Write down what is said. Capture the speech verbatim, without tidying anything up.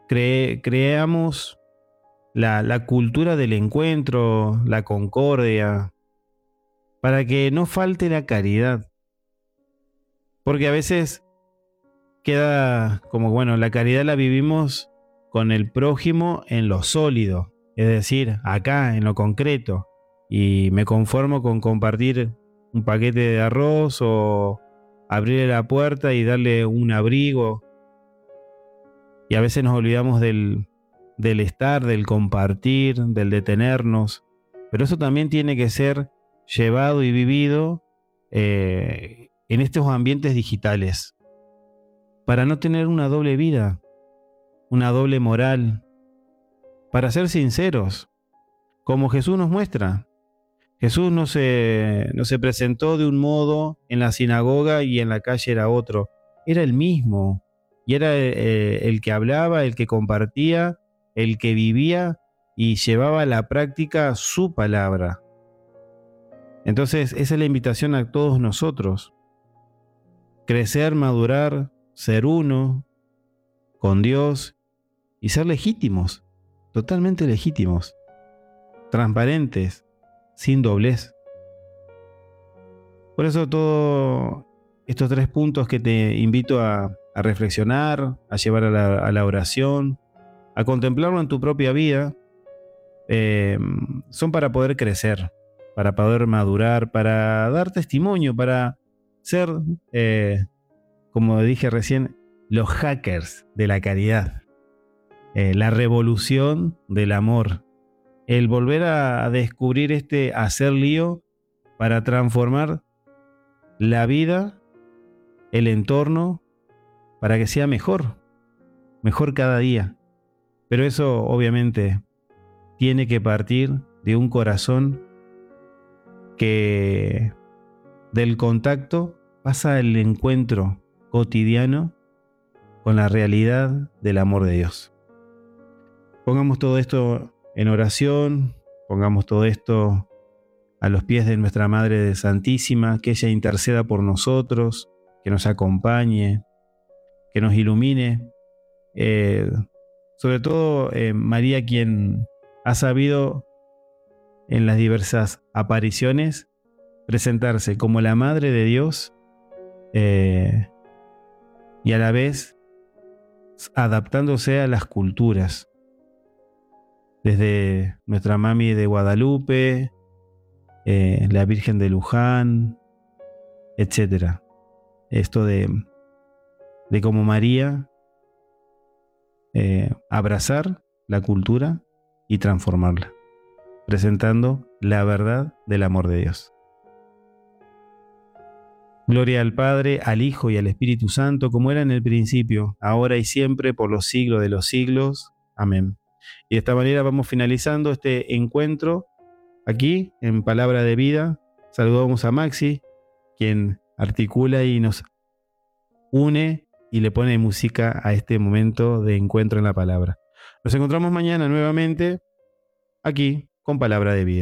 cre- creamos la, la cultura del encuentro, la concordia, para que no falte la caridad. Porque a veces queda como, bueno, la caridad la vivimos con el prójimo en lo sólido, es decir, acá, en lo concreto. Y me conformo con compartir un paquete de arroz o abrirle la puerta y darle un abrigo. Y a veces nos olvidamos del, del estar, del compartir, del detenernos. Pero eso también tiene que ser llevado y vivido eh, en estos ambientes digitales, para no tener una doble vida, una doble moral, para ser sinceros, como Jesús nos muestra. Jesús no se, no se presentó de un modo en la sinagoga y en la calle era otro. Era el mismo. Y era eh, el que hablaba, el que compartía, el que vivía y llevaba a la práctica su palabra. Entonces, esa es la invitación a todos nosotros. Crecer, madurar, ser uno con Dios y ser legítimos, totalmente legítimos, transparentes, sin doblez. Por eso todos estos tres puntos que te invito a, a reflexionar, a llevar a la, a la oración, a contemplarlo en tu propia vida, eh, son para poder crecer, para poder madurar, para dar testimonio, para ser, eh, como dije recién, los hackers de la caridad, eh, la revolución del amor, el volver a, a descubrir este hacer lío para transformar la vida, el entorno, para que sea mejor, mejor cada día. Pero eso obviamente tiene que partir de un corazón que del contacto pasa al encuentro cotidiano con la realidad del amor de Dios. Pongamos todo esto en oración, pongamos todo esto a los pies de nuestra Madre Santísima, que ella interceda por nosotros, que nos acompañe, que nos ilumine. Eh, sobre todo eh, María, quien ha sabido en las diversas apariciones presentarse como la Madre de Dios eh, y a la vez adaptándose a las culturas. Desde nuestra Mami de Guadalupe, eh, la Virgen de Luján, etcétera. Esto de, de como María eh, abrazar la cultura y transformarla, presentando la verdad del amor de Dios. Gloria al Padre, al Hijo y al Espíritu Santo, como era en el principio, ahora y siempre, por los siglos de los siglos. Amén. Y de esta manera vamos finalizando este encuentro aquí en Palabra de Vida. Saludamos a Maxi, quien articula y nos une y le pone música a este momento de encuentro en la palabra. Nos encontramos mañana nuevamente aquí con Palabra de Vida.